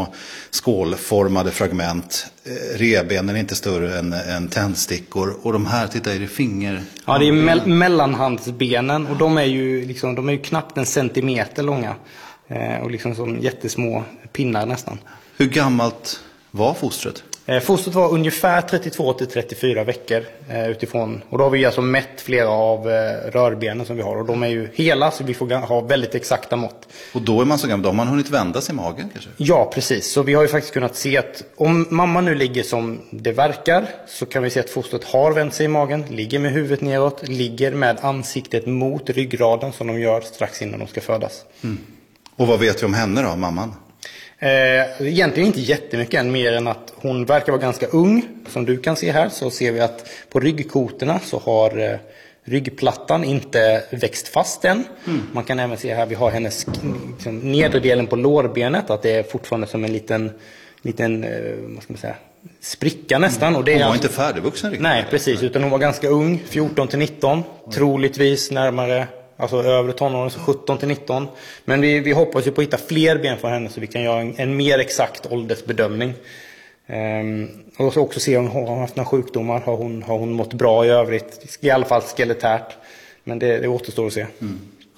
skålformade fragment. Rebenen är inte större än tändstickor. Och de här, titta, är det finger? Ja, det är mellanhandsbenen och de är ju knappt en centimeter långa. Och liksom som jättesmå pinnar nästan. Hur gammalt var fostret? Fostret var ungefär 32-34 veckor utifrån. Och då har vi alltså mätt flera av rörbenen som vi har. Och de är ju hela, så vi får ha väldigt exakta mått. Och då är man så gammal, då har man hunnit vända sig i magen kanske? Ja, precis. Så vi har ju faktiskt kunnat se att om mamma nu ligger som det verkar, så kan vi se att fostret har vänt sig i magen, ligger med huvudet neråt, ligger med ansiktet mot ryggraden som de gör strax innan de ska födas. Mm. Och vad vet vi om henne då, mamman? Egentligen inte jättemycket än, mer än att hon verkar vara ganska ung. Som du kan se här så ser vi att på ryggkotorna så har ryggplattan inte växt fast än. Man kan även se här, vi har hennes nedre delen på lårbenet, att det är fortfarande som en liten vad ska man säga, spricka nästan. Och det hon var alltså inte färdigvuxen riktigt. Nej, precis, utan hon var ganska ung, 14-19, troligtvis närmare, alltså övre tonåren, så 17-19. Men vi hoppas ju på att hitta fler ben för henne så vi kan göra en mer exakt åldersbedömning. Och så också se om hon har haft några sjukdomar. Har hon mått bra i övrigt? I alla fall skeletärt. Men det återstår att se. Mm.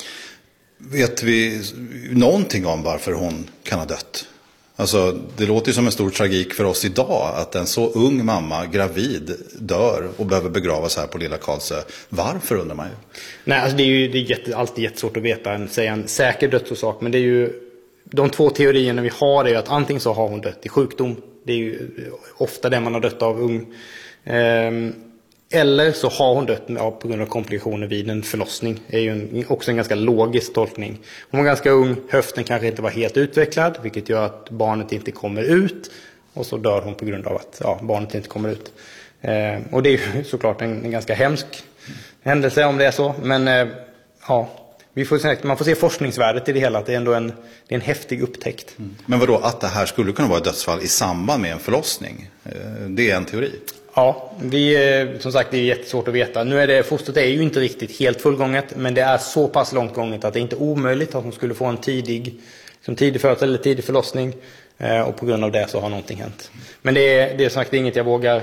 Vet vi någonting om varför hon kan ha dött? Alltså, det låter ju som en stor tragik för oss idag att en så ung mamma, gravid, dör och behöver begravas här på Lilla Karlsö. Varför, undrar man ju? Nej, alltså det är alltid jättesvårt att veta, säga en säker dödsorsak. Men det är ju, de två teorierna vi har är ju att antingen så har hon dött i sjukdom. Det är ju ofta det man har dött av ung. Eller så har hon dött på grund av komplikationer vid en förlossning. Det är ju också en ganska logisk tolkning. Hon var ganska ung, höften kanske inte var helt utvecklad, vilket gör att barnet inte kommer ut. Och så dör hon på grund av att barnet inte kommer ut. Och det är ju såklart en ganska hemsk händelse om det är så. Men man får se forskningsvärdet i det hela, att det är ändå det är en häftig upptäckt. Men vadå, att det här skulle kunna vara ett dödsfall i samband med en förlossning? Det är en teori. Ja, som sagt, det är jättesvårt att veta. Fostret är ju inte riktigt helt fullgånget, men det är så pass långt gånget att det inte är omöjligt att hon skulle få en tidig födsel eller tidig förlossning, och på grund av det så har någonting hänt. Men det är sagt, det är inget jag vågar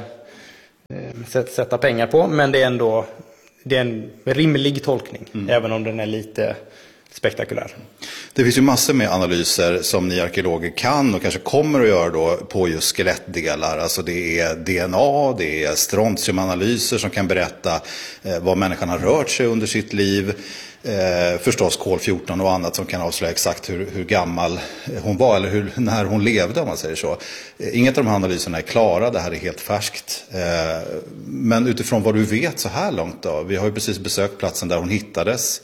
sätta pengar på, men det är en rimlig tolkning, även om den är lite spektakulär. Det finns ju massor med analyser som ni arkeologer kan och kanske kommer att göra då på just skelettdelar. Alltså det är DNA, det är strontiumanalyser som kan berätta vad människan har rört sig under sitt liv. Förstås kol-14 och annat som kan avslöja exakt hur gammal hon var eller när hon levde, om man säger så. Inget av de här analyserna är klara, det här är helt färskt. Men utifrån vad du vet så här långt då, vi har ju precis besökt platsen där hon hittades.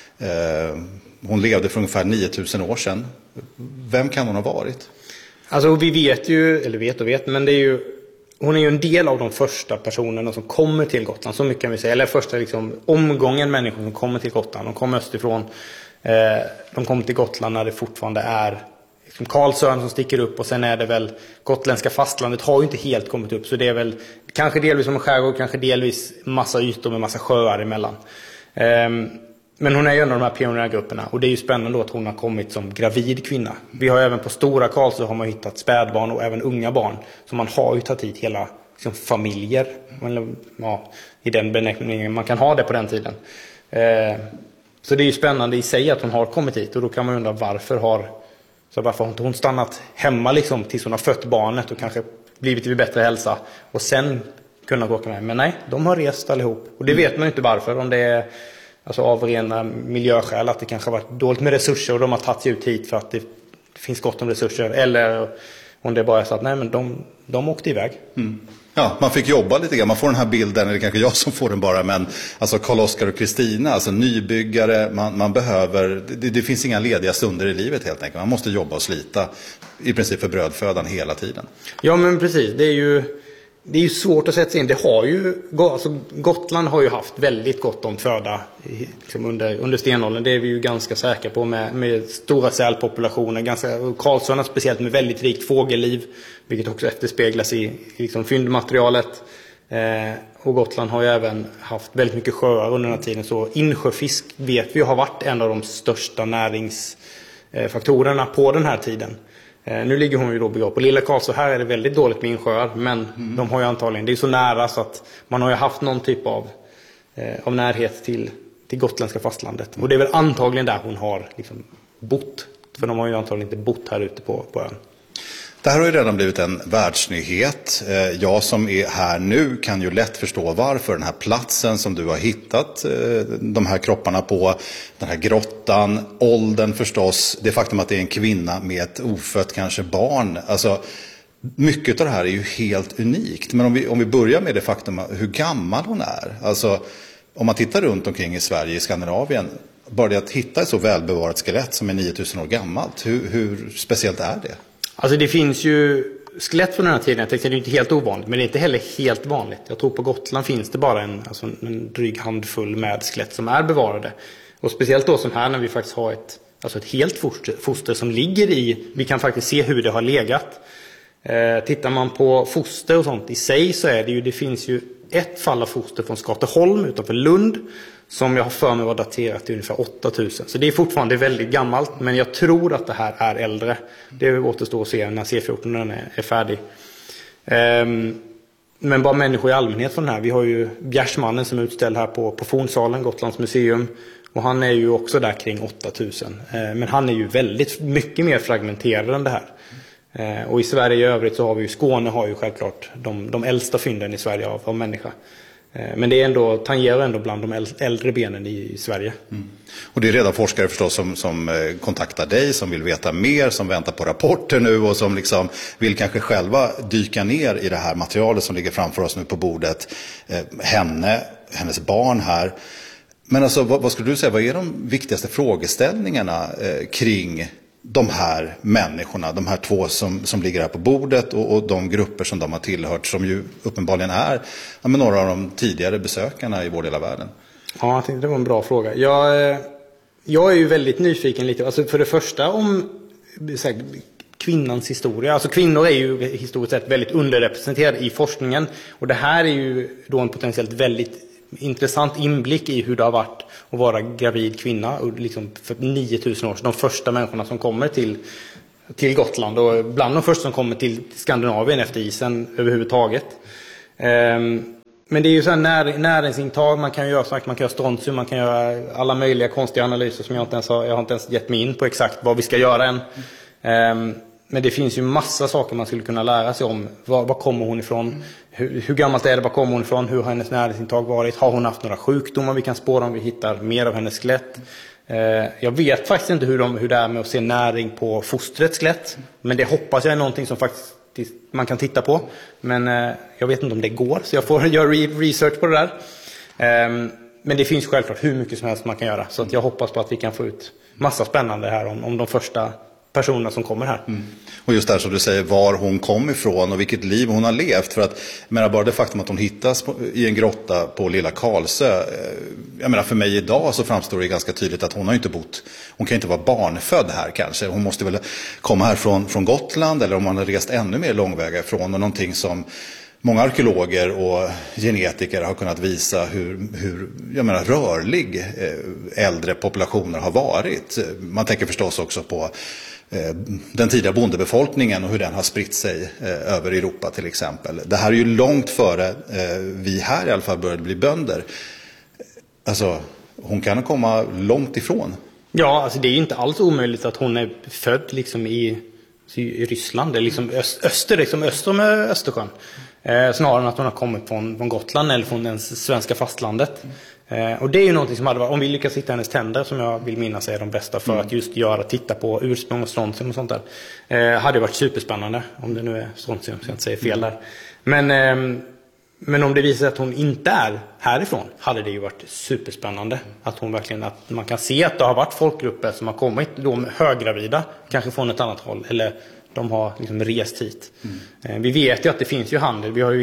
Hon levde för ungefär 9000 år sedan. Vem kan hon ha varit? Alltså vi vet ju, eller vet, men det är ju, hon är ju en del av de första personerna som kommer till Gotland, så mycket kan vi säga. Eller första omgången människor som kommer till Gotland. De kommer österifrån. De kommer till Gotland när det fortfarande är Karlsön som sticker upp, och sen är det väl gotländska fastlandet har ju inte helt kommit upp, så det är väl kanske delvis som en skärgård, kanske delvis massa ytor med massa sjöar emellan. Men hon är ju en av de här pionjärgrupperna, och det är ju spännande då att hon har kommit som gravid kvinna. Vi har även på Stora Karlsö har man hittat spädbarn och även unga barn, så man har ju tagit hit hela familjer, i den benämningen man kan ha det på den tiden. Så det är ju spännande i sig att hon har kommit hit, och då kan man undra varför har inte hon stannat hemma tills hon har fött barnet och kanske blivit vid bättre hälsa och sen kunna åka med. Men nej, de har rest allihop, och det vet man ju inte varför, om det är av rena miljöskäl, att det kanske har varit dåligt med resurser och de har tagit sig ut hit för att det finns gott om resurser, eller om det bara är så att nej, men de åkte iväg. Ja, man fick jobba lite grann. Man får den här bilden, eller kanske jag som får den bara, men alltså Karl-Oskar och Kristina, alltså nybyggare, man behöver, det finns inga lediga stunder i livet helt enkelt. Man måste jobba och slita i princip för brödfödan hela tiden. Ja, men precis, det är ju svårt att sätta sig in. Gotland har ju haft väldigt gott om föda under stenåldern. Det är vi ju ganska säkra på, med stora sälpopulationer. Karlsöarna speciellt med väldigt rikt fågelliv, vilket också efterspeglas i fyndmaterialet. Och Gotland har ju även haft väldigt mycket sjöar under den här tiden. Så insjöfisk vet vi har varit en av de största näringsfaktorerna på den här tiden. Nu ligger hon ju då begravd på Lilla Karlsö. Här är det väldigt dåligt med insjöar, men de har ju antagligen, det är så nära så att man har ju haft någon typ av närhet till gotländska fastlandet. Och det är väl antagligen där hon har bott, för de har ju antagligen inte bott här ute på ön. Det här har ju redan blivit en världsnyhet. Jag som är här nu kan ju lätt förstå varför. Den här platsen som du har hittat de här kropparna på, den här grottan, åldern förstås, det faktum att det är en kvinna med ett ofött kanske barn. Alltså, mycket av det här är ju helt unikt. Men om vi börjar med det faktum hur gammal hon är. Alltså, om man tittar runt omkring i Sverige, i Skandinavien, bara det att hitta ett så välbevarat skelett som är 9000 år gammalt, hur speciellt är det? Alltså det finns ju skelett från den här tiden, jag tänkte det är inte helt ovanligt, men det är inte heller helt vanligt. Jag tror på Gotland finns det bara en dryg handfull med skelett som är bevarade. Och speciellt då som här när vi faktiskt har ett helt foster som ligger vi kan faktiskt se hur det har legat. Tittar man på foster och sånt i sig så är det finns ju ett fall av foster från Skateholm utanför Lund som jag har för mig var daterat till ungefär 8000. Så det är fortfarande väldigt gammalt, men jag tror att det här är äldre. Det återstår att se när C14 är färdig. Men bara människor i allmänhet från den här. Vi har ju Bjärsmannen som är utställd här på Fornsalen, Gotlands museum. Och han är ju också där kring 8000. Men han är ju väldigt mycket mer fragmenterad än det här. Och i Sverige i övrigt så har vi ju, Skåne har ju självklart de äldsta fynden i Sverige av människa. Men det är tangerar ändå bland de äldre benen i Sverige. Och det är redan forskare förstås som kontaktar dig, som vill veta mer, som väntar på rapporter nu och som vill kanske själva dyka ner i det här materialet som ligger framför oss nu på bordet. Hennes barn här. Men alltså, vad skulle du säga, vad är de viktigaste frågeställningarna kring de här människorna, de här två som ligger här på bordet och de grupper som de har tillhört, som ju uppenbarligen är några av de tidigare besökarna i vår del av världen? Ja, jag tänkte det var en bra fråga. Jag är ju väldigt nyfiken lite, alltså för det första om så här, kvinnans historia. Alltså kvinnor är ju historiskt sett väldigt underrepresenterade i forskningen, och det här är ju då en potentiellt väldigt intressant inblick i hur det har varit att vara gravid kvinna och liksom för 9000 år sedan, de första människorna som kommer till Gotland och bland de första som kommer till Skandinavien efter isen överhuvudtaget. Men det är ju så här näringsintag, man kan göra strontium, man kan göra alla möjliga konstiga analyser som jag har inte ens gett mig in på exakt vad vi ska göra än. Men det finns ju massa saker man skulle kunna lära sig om. Var kommer hon ifrån? Hur gammalt är det? Var kommer hon ifrån? Hur har hennes näringsintag varit? Har hon haft några sjukdomar vi kan spåra om vi hittar mer av hennes skelett? Jag vet faktiskt inte hur det är med att se näring på fostrets skelett. Men det hoppas jag är någonting som faktiskt man kan titta på. Men jag vet inte om det går, så jag får göra research på det där. Men det finns självklart hur mycket som helst man kan göra. Så att jag hoppas på att vi kan få ut massa spännande här om de första personerna som kommer här. Och just där som du säger, var hon kom ifrån och vilket liv hon har levt. För att, jag menar, bara det faktum att hon hittas i en grotta på Lilla Karlsö, jag menar, för mig idag så framstår det ganska tydligt att hon har inte bott, hon kan inte vara barnfödd här kanske. Hon måste väl komma här från Gotland, eller om man har rest ännu mer långväga ifrån, och någonting som många arkeologer och genetiker har kunnat visa hur jag menar, rörlig äldre populationer har varit. Man tänker förstås också på den tidiga bondebefolkningen och hur den har spritt sig över Europa till exempel. Det här är ju långt före vi här i alla fall började bli bönder. Alltså, hon kan komma långt ifrån. Ja, alltså det är ju inte alls omöjligt att hon är född liksom i Ryssland, eller liksom öster om Östersjön. Snarare än att hon har kommit från Gotland eller från den svenska fastlandet. Och det är ju någonting som hade varit, om vi lyckas hitta hennes tänder, som jag vill minnas är de bästa för att just titta på ursprung och strontium och sånt där, hade varit superspännande, om det nu är strontium, så jag inte säger fel där. Men om det visar att hon inte är härifrån, hade det ju varit superspännande. Att hon verkligen, att man kan se att det har varit folkgrupper som har kommit, de höggravida, kanske från ett annat håll, eller de har liksom rest hit. Vi vet ju att det finns ju handel. Vi har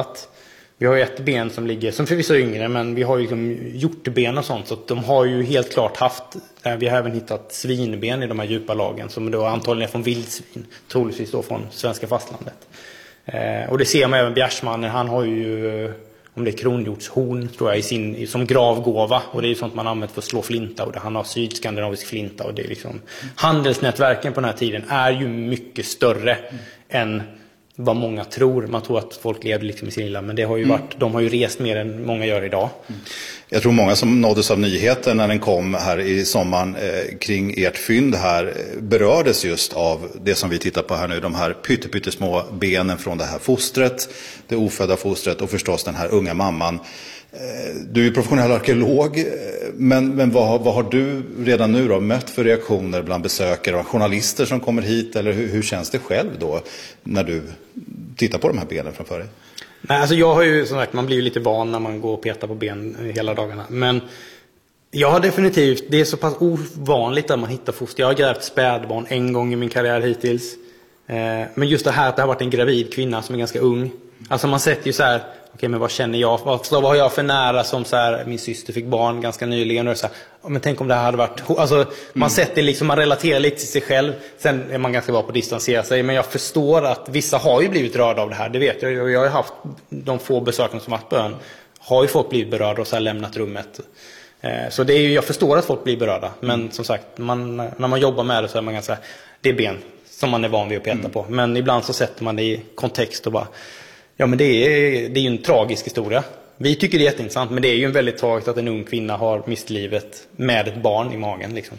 ju ett ben som ligger, som förvisso är yngre, men vi har ju liksom hjortben och sånt, så att de har ju helt klart haft, vi har även hittat svinben i de här djupa lagen, som då antagligen är från vildsvin, troligtvis då från svenska fastlandet. Och det ser man även Bjärsmannen, han har ju, om det är kronhjortshorn tror jag, som gravgåva, och det är ju sånt man använder för att slå flinta, och han har sydskandinavisk flinta, och det är liksom, handelsnätverken på den här tiden är ju mycket större än vad många tror. Man tror att folk levde liksom i sin lilla, men det har ju varit, de har ju rest mer än många gör idag. Jag tror många som nåddes av nyheten när den kom här i sommaren kring ert fynd här berördes just av det som vi tittar på här nu, de här pyttesmå benen från det här fostret, det ofödda fostret, och förstås den här unga mamman. Du är professionell arkeolog, men vad har du redan nu då mött för reaktioner bland besökare och journalister som kommer hit, eller hur känns det själv då när du tittar på de här benen framför dig? Nej, alltså jag har ju, som sagt, man blir ju lite van när man går och petar på ben hela dagarna, men jag har definitivt, det är så pass ovanligt att man hittar foster. Jag har grävt spädbarn en gång i min karriär hittills, men just det här att det har varit en gravid kvinna som är ganska ung. Alltså man sätter ju så här, okej, men vad känner jag? Vad har jag för nära, som så här, min syster fick barn ganska nyligen, och så här, men tänk om det här hade varit, alltså man sätter liksom, man relaterar lite till sig själv. Sen är man ganska bra på att distansera sig, men jag förstår att vissa har ju blivit rörda av det här, det vet jag. Jag har ju haft de få besöken som varit på ön, har ju folk blivit berörda och så här lämnat rummet. Så det är ju, jag förstår att folk blir berörda, men som sagt, när man jobbar med det så är man ganska, det är ben som man är van vid att peta på, men ibland så sätter man det i kontext och bara, ja, men det är ju en tragisk historia. Vi tycker det är jätteintressant, men det är ju en väldigt tragiskt att en ung kvinna har mist livet med ett barn i magen liksom.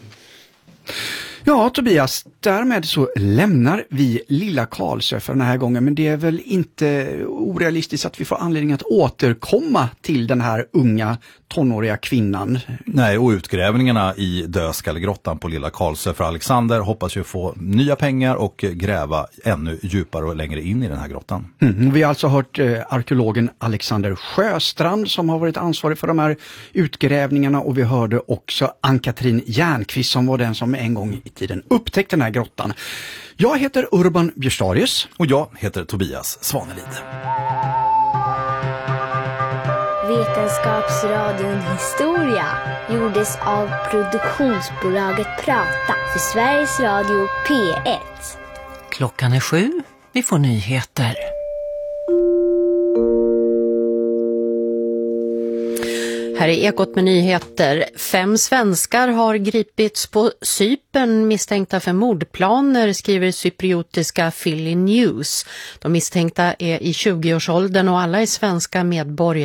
Ja, Tobias, därmed så lämnar vi Lilla Karlsö för den här gången, men det är väl inte orealistiskt att vi får anledning att återkomma till den här unga tonåriga kvinnan. Nej, och utgrävningarna i Dödskallegrottan på Lilla Karlsö för Alexander hoppas ju få nya pengar och gräva ännu djupare och längre in i den här grottan. Vi har alltså hört arkeologen Alexander Sjöstrand som har varit ansvarig för de här utgrävningarna, och vi hörde också Ann-Katrin Järnqvist som var den som en gång i tiden upptäckte den här grottan. Jag heter Urban Björstarius. Och jag heter Tobias Svanelid. Vetenskapsradion Historia gjordes av produktionsbolaget Prata för Sveriges Radio P1. Klockan är 7. Vi får nyheter. Här är Ekot med nyheter. 5 svenskar har gripits på Cypern misstänkta för mordplaner, skriver cypriotiska Philly News. De misstänkta är i 20-årsåldern och alla är svenska medborgare.